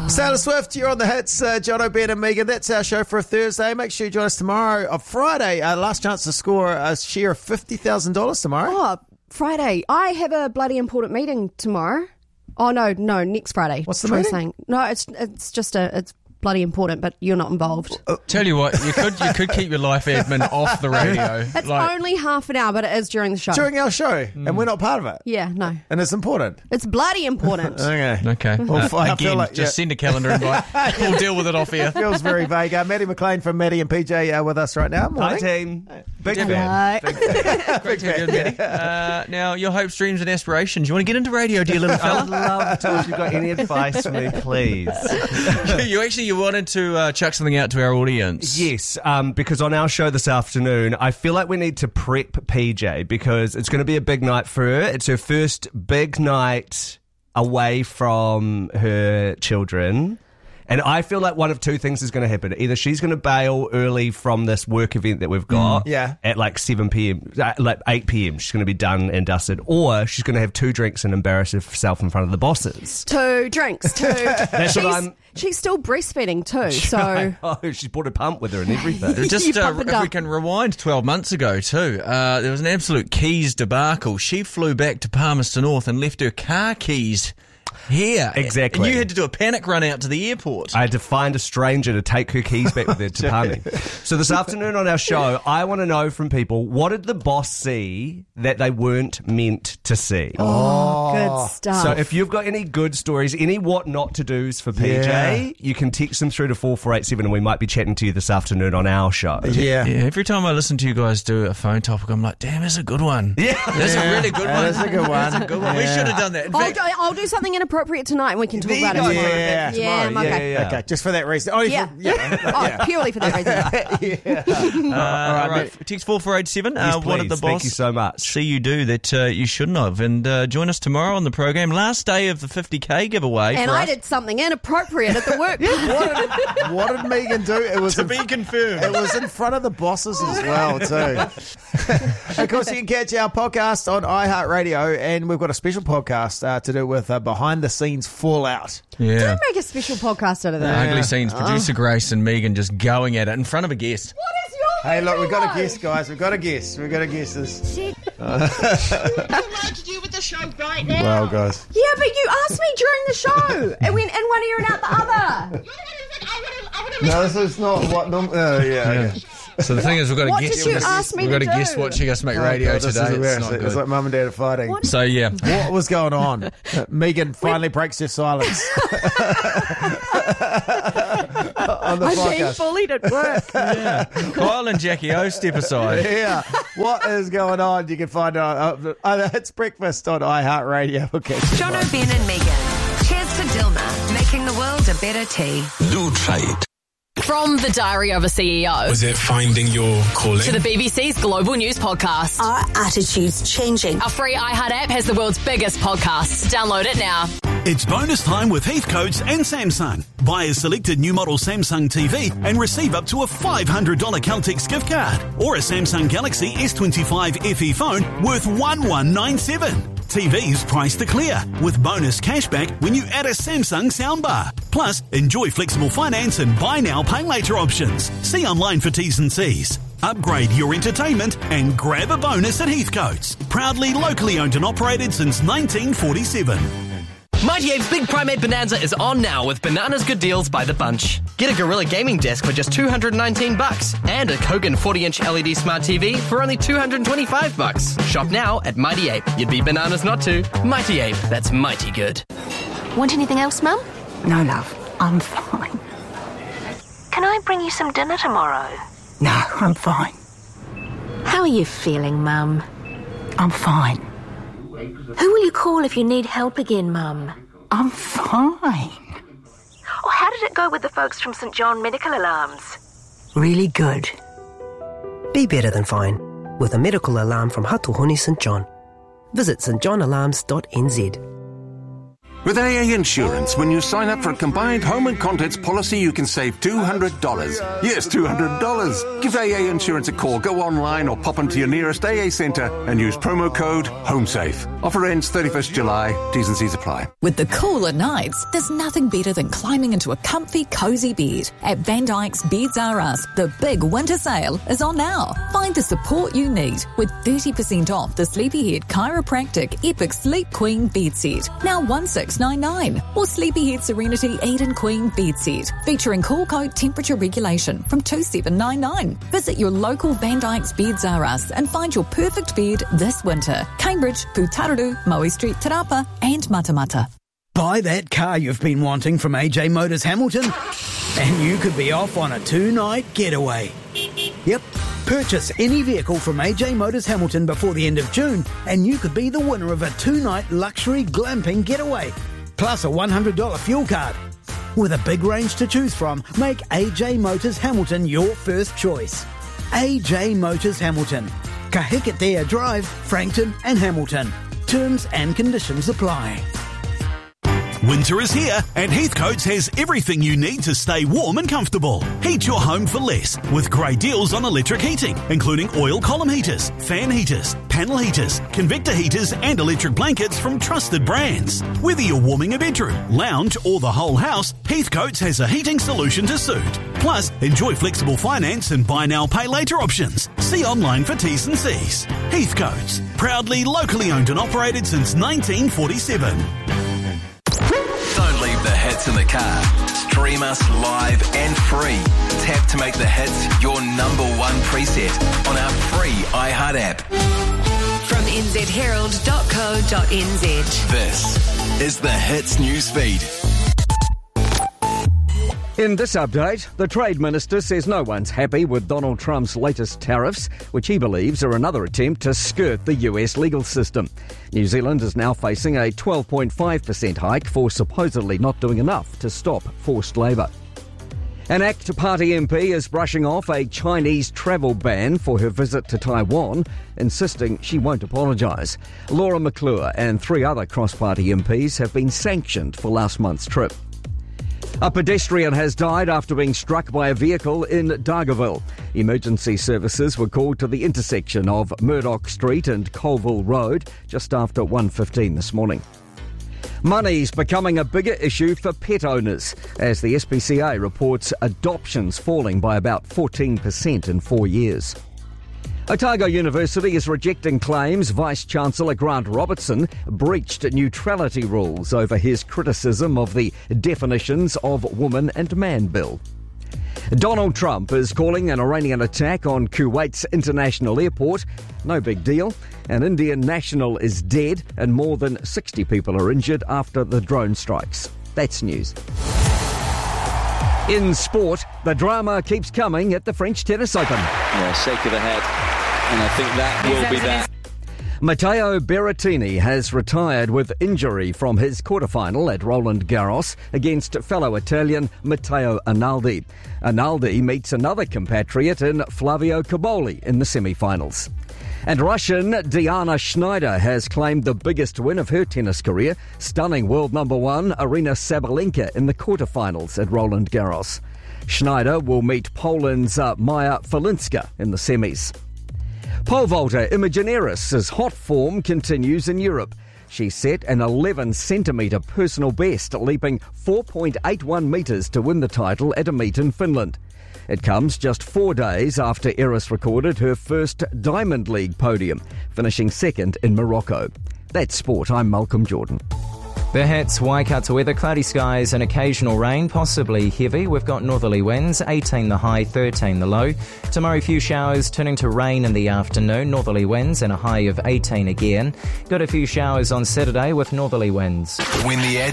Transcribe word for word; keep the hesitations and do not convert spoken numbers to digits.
Taylor Swift, you're on the hits. Uh, John O'Brien and Megan. That's our show for a Thursday. Make sure you join us tomorrow. On Friday, uh, last chance to score a share of fifty thousand dollars tomorrow. Oh, Friday. I have a bloody important meeting tomorrow. Oh, no, no, next Friday. What's the Troy meeting? saying. No, it's it's just a... It's bloody important, but you're not involved. Tell you what, you could you could keep your life admin off the radio. It's like, only half an hour, but it is during the show. During our show, mm. and we're not part of it. Yeah, no. And it's important. It's bloody important. Okay. Okay. Well, uh, I again, feel like, just yeah. send a calendar invite. We'll deal with it off air. Feels very vague. Uh, Maddie McLean from Maddie and P J are with us right now. Morning. Hi, team. Big Hello. fan. Big fan. Great to have you, Maddie. Uh, now, your hopes, dreams and aspirations. You want to get into radio, dear little fella? I'd love to. If you've got any advice for me, please. you actually you wanted to uh, chuck something out to our audience. Yes, um, because on our show this afternoon, I feel like we need to prep P J because it's going to be a big night for her. It's her first big night away from her children. And I feel like one of two things is going to happen. Either she's going to bail early from this work event that we've got mm, yeah. at like seven p.m, uh, like eight p.m. She's going to be done and dusted. Or she's going to have two drinks and embarrass herself in front of the bosses. Two drinks, two. That's she's, what I'm... she's still breastfeeding too, so... Oh, she's brought a pump with her and everything. Just You uh, pump it if up. we can rewind twelve months ago too, uh, there was an absolute keys debacle. She flew back to Palmerston North and left her car keys here. Exactly. And you had to do a panic run out to the airport. I had to find a stranger to take her keys back with her to Palmy. So this afternoon on our show, I want to know from people, what did the boss see that they weren't meant to see? Oh, good stuff. So if you've got any good stories, any what not to do's for P J, Yeah. you can text them through to four four eight seven and we might be chatting to you this afternoon on our show. Yeah. Yeah, every time I listen to you guys do a phone topic, I'm like, damn, that's a good one. Yeah. That's a really good one. That's a good one. That's a good one. We Yeah. should have done that. In I'll fact, do, I'll do something inappropriate tonight and we can talk There you about go. it tomorrow. Yeah. Yeah, Tomorrow. okay. Yeah, yeah, Okay, just for that reason. Only Yeah. For, yeah. Oh, purely for that reason. uh, all right. Text four four eight seven. Yes, Uh, what did the please. boss Thank you so much. see you do that uh, you shouldn't have? And uh, join us tomorrow on the program. Last day of the fifty K giveaway. And for I us. did something inappropriate at the work. What did, what did Megan do? It was To in, be confirmed. It was in front of the bosses as well, too. Of course, you can catch our podcast on iHeartRadio, and we've got a special podcast uh, to do with uh, behind the scenes fallout. Yeah. Don't make a special podcast out of that. Ugly scenes. Producer Grace and Megan just going at it in front of a guest. What is your Hey, look, we've got a one? guest, guys. We've got a guest. We've got a guest. This. What to do with the show right now? Well, guys. Yeah, but you asked me during the show. It went in one ear and out the other. No, this is not what. Nom- uh, yeah. Okay. So the thing is, we've got a What guest. did you ask me We've got to a guest do? watching us make Oh, radio God, this is today. It's embarrassing. not It's good. like mum and dad are fighting. What? So yeah. What was going on? Uh, Megan finally breaks her silence on the I'm being podcast. bullied at work. Kyle and Jackie O step aside. Yeah, what is going on? You can find it on uh, uh, It's Breakfast on iHeartRadio. Okay. John O'Brien and Megan. Cheers to Dilma, making the world a better tea. New trade. From the Diary of a C E O Was it finding your calling? to the B B C's Global News Podcast. Our attitude's changing. Our free iHeart app has the world's biggest podcasts. Download it now. It's bonus time with Heathcotes and Samsung. Buy a selected new model Samsung T V and receive up to a five hundred dollars Caltex gift card or a Samsung Galaxy S twenty-five F E phone worth one thousand one hundred ninety-seven dollars. T Vs priced to clear with bonus cashback when you add a Samsung soundbar. Plus, enjoy flexible finance and buy now, pay later options. See online for T's and C's. Upgrade your entertainment and grab a bonus at Heathcotes. Proudly locally owned and operated since nineteen forty-seven. Mighty Ape's Big Primate Bonanza is on now with Bananas Good Deals by the bunch. Get a Gorilla Gaming Desk for just two hundred nineteen bucks and a Kogan forty inch L E D Smart T V for only two hundred twenty-five bucks. Shop now at Mighty Ape. You'd be bananas not to. Mighty Ape, that's mighty good. Want anything else, Mum? No, love. I'm fine. Can I bring you some dinner tomorrow? No, I'm fine. How are you feeling, Mum? I'm fine. Who will you call if you need help again, Mum? I'm fine. Or how did it go with the folks from St John Medical Alarms? Really good. Be better than fine with a medical alarm from Hatuhuni St John. Visit st john alarms dot n z. With A A Insurance, when you sign up for a combined home and contents policy, you can save two hundred dollars. Yes, two hundred dollars. Give A A Insurance a call, go online or pop into your nearest A A centre and use promo code HOMESAFE. Offer ends thirty-first of July. T's and C's apply. With the cooler nights, there's nothing better than climbing into a comfy, cosy bed. At Van Dyke's Beds R Us, the big winter sale is on now. Find the support you need with thirty percent off the Sleepyhead Chiropractic Epic Sleep Queen bed set, now one six nine nine, or Sleepyhead Serenity Eden Queen bed set, featuring cool coat temperature regulation from two seven nine nine. Visit your local Van Dyke's Beds R Us and find your perfect bed this winter. Cambridge, Pūtararu, Moe Street, Tarapa and Matamata. Buy that car you've been wanting from A J Motors Hamilton and you could be off on a two-night getaway. Yep, purchase any vehicle from A J Motors Hamilton before the end of June and you could be the winner of a two-night luxury glamping getaway, plus a one hundred dollars fuel card. With a big range to choose from, make A J Motors Hamilton your first choice. A J Motors Hamilton, Kahikatea Drive, Frankton and Hamilton. Terms and conditions apply. Winter is here and Heathcote's has everything you need to stay warm and comfortable. Heat your home for less with great deals on electric heating, including oil column heaters, fan heaters, panel heaters, convector heaters and electric blankets from trusted brands. Whether you're warming a bedroom, lounge or the whole house, Heathcote's has a heating solution to suit. Plus, enjoy flexible finance and buy now, pay later options. See online for T's and C's. Heathcote's, proudly locally owned and operated since nineteen forty-seven. Don't leave the hits in the car. Stream us live and free. Tap to make the hits your number one preset on our free iHeart app. From n z herald dot co dot n z. This is the Hits newsfeed. In this update, the Trade Minister says no one's happy with Donald Trump's latest tariffs, which he believes are another attempt to skirt the U S legal system. New Zealand is now facing a twelve point five percent hike for supposedly not doing enough to stop forced labour. An ACT Party M P is brushing off a Chinese travel ban for her visit to Taiwan, insisting she won't apologise. Laura McClure and three other cross-party M Ps have been sanctioned for last month's trip. A pedestrian has died after being struck by a vehicle in Dargaville. Emergency services were called to the intersection of Murdoch Street and Colville Road just after one fifteen this morning. Money's becoming a bigger issue for pet owners, as the S P C A reports adoptions falling by about fourteen percent in four years. Otago University is rejecting claims Vice-Chancellor Grant Robertson breached neutrality rules over his criticism of the definitions of woman and man bill. Donald Trump is calling an Iranian attack on Kuwait's international airport no big deal. An Indian national is dead and more than sixty people are injured after the drone strikes. That's news. In sport, the drama keeps coming at the French Tennis Open. Yeah, shake of the head. And I think that will be that. Matteo Berrettini has retired with injury from his quarterfinal at Roland Garros against fellow Italian Matteo Analdi. Analdi meets another compatriot in Flavio Caboli in the semi-finals. And Russian Diana Schneider has claimed the biggest win of her tennis career, stunning world number one Arina Sabalenka in the quarterfinals at Roland Garros. Schneider will meet Poland's uh, Maja Falinska in the semis. Pole vaulter Imogen Eris' hot form continues in Europe. She set an eleven centimetre personal best, leaping four point eight one metres to win the title at a meet in Finland. It comes just four days after Eris recorded her first Diamond League podium, finishing second in Morocco. That's sport. I'm Malcolm Jordan. The Hits, Waikato weather, cloudy skies and occasional rain, possibly heavy. We've got northerly winds, eighteen the high, thirteen the low. Tomorrow, few showers turning to rain in the afternoon, northerly winds and a high of eighteen again. Got a few showers on Saturday with northerly winds. When the